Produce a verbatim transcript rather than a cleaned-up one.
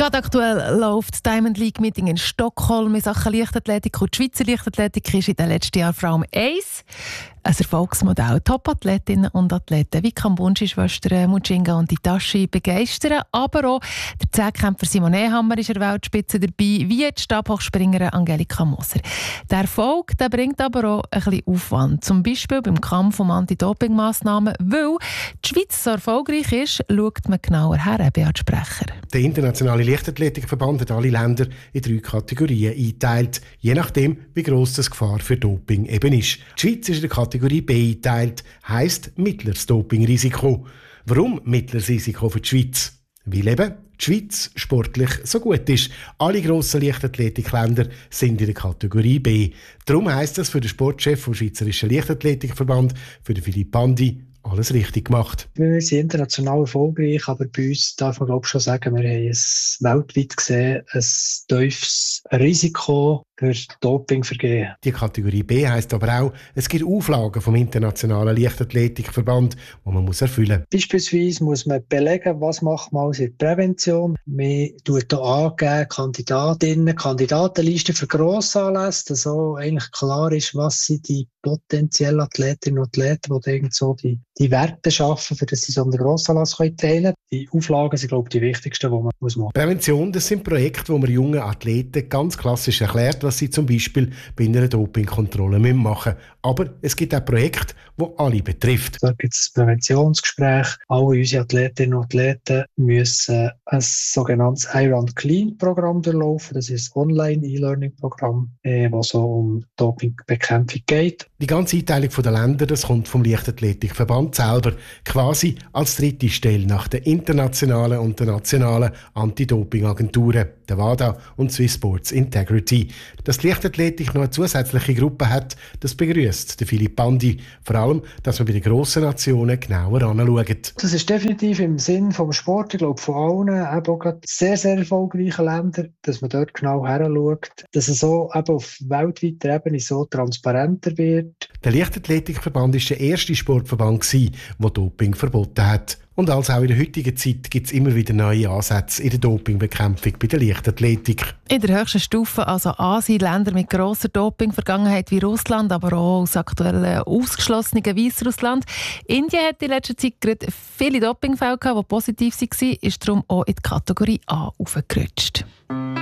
Gerade aktuell läuft das Diamond League Meeting in Stockholm in Sachen Leichtathletik. Und die Schweizer Leichtathletik ist in den letzten Jahren vor allem eins, ein Erfolgsmodell. Top-Athletinnen und Athleten wie Kambunchi-Schwestern Mujinga und Itachi begeistern. Aber auch der Zehnkämpfer Simon Ehammer ist in der Weltspitze dabei, wie die Stabhochspringerin Angelika Moser. Der Erfolg der bringt aber auch ein bisschen Aufwand. Zum Beispiel beim Kampf um Anti-Doping-Massnahmen. Weil die Schweiz so erfolgreich ist, schaut man genauer her, Beat Sprecher. Der internationale Leichtathletikverband hat alle Länder in drei Kategorien eingeteilt, je nachdem, wie gross die Gefahr für Doping eben ist. Die Schweiz ist in der Kategorie B eingeteilt, heisst mittleres Dopingrisiko. Warum mittleres Risiko für die Schweiz? Weil eben die Schweiz sportlich so gut ist. Alle grossen Leichtathletikländer sind in der Kategorie B. Darum heisst das für den Sportchef vom Schweizerischen Leichtathletikverband, für den Philipp Bandi, alles richtig gemacht. Wir sind international erfolgreich, aber bei uns darf man glaube ich schon sagen, wir haben es weltweit gesehen ein tiefes Risiko für Dopingvergehen. Die Kategorie B heisst aber auch, es gibt Auflagen vom Internationalen Leichtathletikverband, die man muss erfüllen muss. Beispielsweise muss man belegen, was macht man in der Prävention. Man tut hier angeben, Kandidatinnen, Kandidatenlisten für Grossanlässe, dass so eigentlich klar ist, was sind die potenziellen Athletinnen und Athleten, die irgend so die, die Werte schaffen, für dass sie so einen Grossanlass teilen können. Die Auflagen sind, glaube ich, die wichtigsten, die man muss machen muss. Prävention, das sind Projekte, wo man jungen Athleten ganz klassisch erklärt, was sie zum Beispiel bei einer Dopingkontrolle machen müssen. Aber es gibt auch Projekte, die alle betrifft. Da gibt es ein Präventionsgespräch. Alle unsere Athletinnen und Athleten müssen ein sogenanntes I Run Clean-Programm durchlaufen. Das ist ein Online-E-Learning-Programm, das so um Dopingbekämpfung geht. Die ganze Einteilung der Länder, das kommt vom Leichtathletikverband selber, quasi als dritte Stelle nach den internationalen und den nationalen Anti-Doping-Agenturen, der WADA und Swiss Sports Integrity. Dass die Leichtathletik noch eine zusätzliche Gruppe hat, das begrüßt der Philipp Bandi. Vor allem, dass man bei den grossen Nationen genauer anschaut. Das ist definitiv im Sinn vom Sport, ich glaube von allen, eben auch gerade sehr, sehr erfolgreichen Ländern, dass man dort genau heranschaut, dass es so eben auf weltweiter Ebene so transparenter wird. Der Leichtathletikverband war der erste Sportverband, der Doping verboten hat. Und als auch in der heutigen Zeit gibt es immer wieder neue Ansätze in der Dopingbekämpfung bei der Leichtathletik. In der höchsten Stufe, also Asien, Länder mit grosser Doping-Vergangenheit wie Russland, aber auch aus aktuell ausgeschlossenen Weißrussland. Indien hat in letzter Zeit gerade viele Dopingfälle gehabt, die positiv waren, ist darum auch in die Kategorie A aufgerutscht.